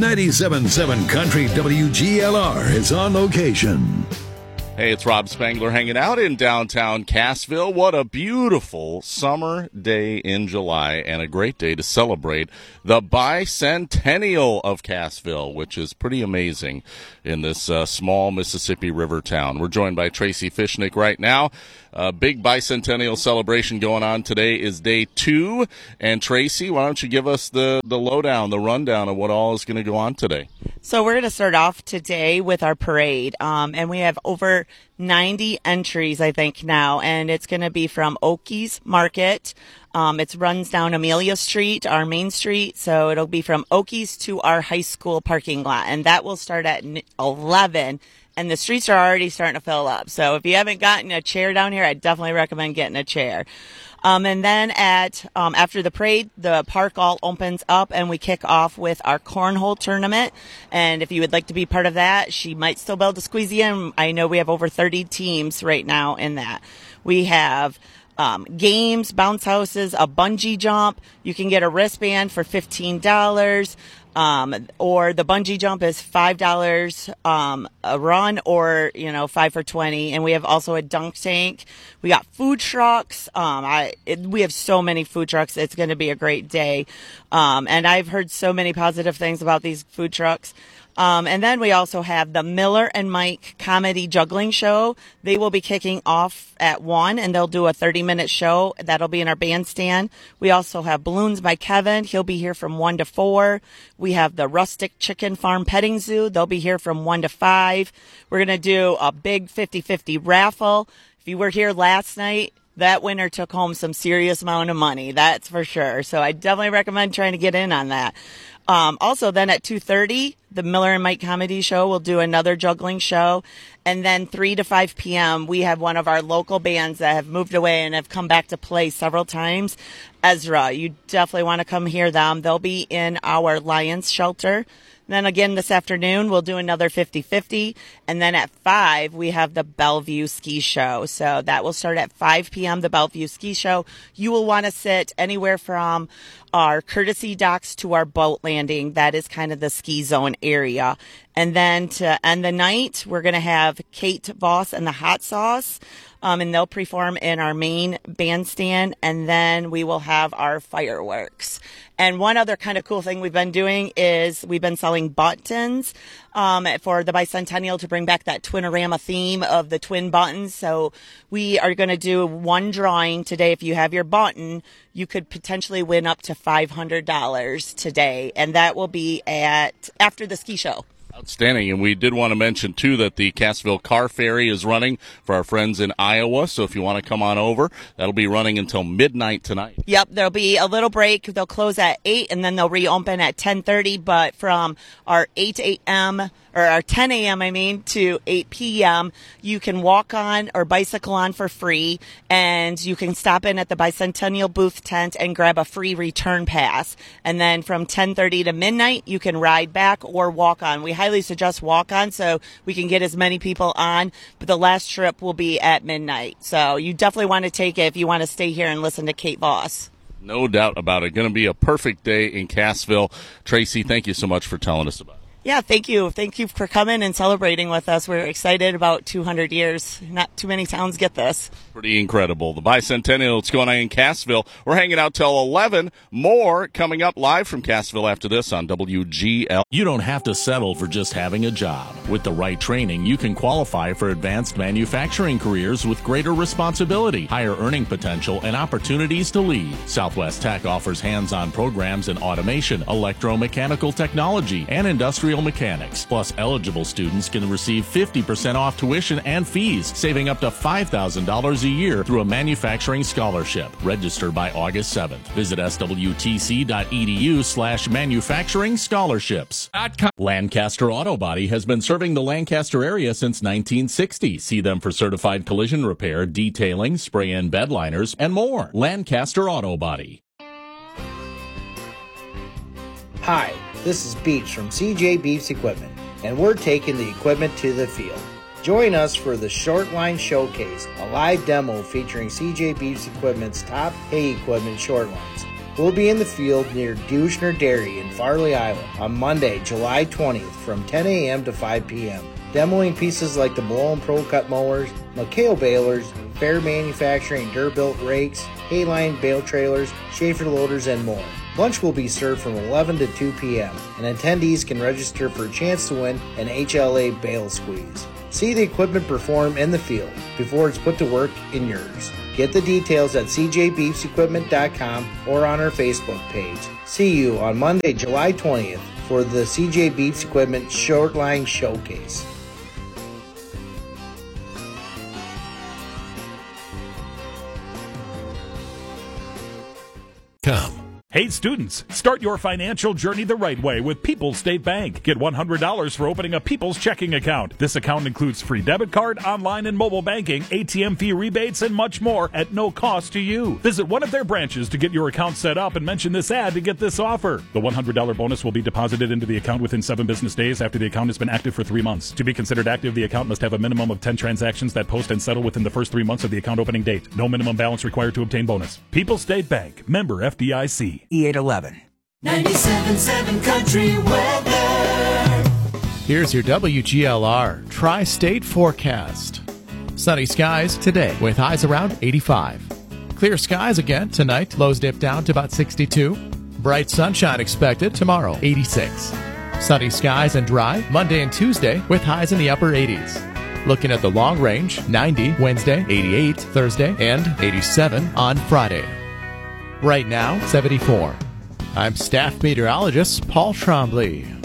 97.7 Country WGLR is on location. Hey, it's Rob Spangler hanging out in downtown Cassville. What a beautiful summer day in July and a great day to celebrate the bicentennial of Cassville, which is pretty amazing in this small Mississippi River town. We're joined by Tracy Fishnick right now. A big bicentennial celebration going on today is day 2. And Tracy, why don't you give us the lowdown, the rundown of what all is going to go on today? So we're going to start off today with our parade, and we have over 90 entries, I think, now, and it's going to be from Okies Market. It runs down Amelia Street, our main street, so it'll be from Okies to our high school parking lot, and that will start at 11. And the streets are already starting to fill up. So if you haven't gotten a chair down here, I definitely recommend getting a chair. And then after the parade, the park all opens up and we kick off with our cornhole tournament. And if you would like to be part of that, she might still be able to squeeze you in. I know we have over 30 teams right now in that. We have games, bounce houses, a bungee jump. You can get a wristband for $15. Or the bungee jump is $5 a run, or 5 for $20. And we have also a dunk tank. We got food trucks. We have so many food trucks. It's going to be a great day. And I've heard so many positive things about these food trucks. And then we also have the Miller and Mike comedy juggling show. They will be kicking off at 1, and they'll do a 30-minute show. That'll be in our bandstand. We also have Balloons by Kevin. He'll be here from 1 to 4. We have the Rustic Chicken Farm Petting Zoo. They'll be here from 1 to 5. We're going to do a big 50-50 raffle. If you were here last night, that winner took home some serious amount of money. That's for sure. So I definitely recommend trying to get in on that. Also, then at 2:30, the Miller and Mike Comedy Show will do another juggling show. And then 3 to 5 p.m., we have one of our local bands that have moved away and have come back to play several times. Ezra, you definitely want to come hear them. They'll be in our Lions shelter. Then again this afternoon, we'll do another 50-50. And then at 5, we have the Bellevue Ski Show. So that will start at 5 p.m., the Bellevue Ski Show. You will want to sit anywhere from our courtesy docks to our boat landing. That is kind of the ski zone area. And then to end the night, we're going to have Kate Voss and the Hot Sauce. And they'll perform in our main bandstand, and then we will have our fireworks. And one other kind of cool thing we've been doing is we've been selling buttons for the bicentennial to bring back that Twinorama theme of the twin buttons. So we are going to do one drawing today. If you have your button, you could potentially win up to $500 today, and that will be after the ski show. Outstanding. And we did want to mention, too, that the Cassville Car Ferry is running for our friends in Iowa. So if you want to come on over, that'll be running until midnight tonight. Yep, there'll be a little break. They'll close at 8, and then they'll reopen at 10:30. But from our 8 a.m. or our 10 a.m., to 8 p.m., you can walk on or bicycle on for free, and you can stop in at the Bicentennial booth tent and grab a free return pass. And then from 10:30 to midnight, you can ride back or walk on. We highly suggest walk on so we can get as many people on, but the last trip will be at midnight. So you definitely want to take it if you want to stay here and listen to Kate Voss. No doubt about it. Going to be a perfect day in Cassville. Tracy, thank you so much for telling us about it. Yeah, thank you. Thank you for coming and celebrating with us. We're excited about 200 years. Not too many towns get this. Pretty incredible. The bicentennial, it's going on in Cassville. We're hanging out till 11. More coming up live from Cassville after this on WGL. You don't have to settle for just having a job. With the right training, you can qualify for advanced manufacturing careers with greater responsibility, higher earning potential, and opportunities to lead. Southwest Tech offers hands-on programs in automation, electromechanical technology, and industrial mechanics. Plus, eligible students can receive 50% off tuition and fees, saving up to $5,000 a year through a manufacturing scholarship. Register by August 7th. Visit swtc.edu/manufacturing scholarships. Lancaster Auto Body has been serving the Lancaster area since 1960. See them for certified collision repair, detailing, spray-in bed liners, and more. Lancaster Auto Body. Hi, this is Beach from CJ Beefs Equipment, and we're taking the equipment to the field. Join us for the Short Line Showcase, a live demo featuring CJ Beefs Equipment's top hay equipment short lines. We'll be in the field near Duschner Dairy in Farley, Iowa on Monday, July 20th from 10 a.m. to 5 p.m. Demoing pieces like the Malone Pro Cut mowers, McHale balers, Fair Manufacturing Durbuilt rakes, Hayline bale trailers, Schaefer loaders, and more. Lunch will be served from 11 to 2 p.m., and attendees can register for a chance to win an HLA bale squeeze. See the equipment perform in the field before it's put to work in yours. Get the details at cjbeefsequipment.com or on our Facebook page. See you on Monday, July 20th for the CJ Beefs Equipment Shortline Showcase. Hey students, start your financial journey the right way with People's State Bank. Get $100 for opening a People's checking account. This account includes free debit card, online and mobile banking, ATM fee rebates, and much more at no cost to you. Visit one of their branches to get your account set up and mention this ad to get this offer. The $100 bonus will be deposited into the account within 7 business days after the account has been active for 3 months. To be considered active, the account must have a minimum of 10 transactions that post and settle within the first 3 months of the account opening date. No minimum balance required to obtain bonus. People's State Bank, member FDIC. E811. 97.7 Country Weather. Here's your WGLR Tri-State forecast. Sunny skies today with highs around 85. Clear skies again tonight, lows dip down to about 62. Bright sunshine expected tomorrow, 86. Sunny skies and dry Monday and Tuesday with highs in the upper 80s. Looking at the long range, 90 Wednesday, 88 Thursday, and 87 on Friday. Right now, 74. I'm staff meteorologist Paul Trombley.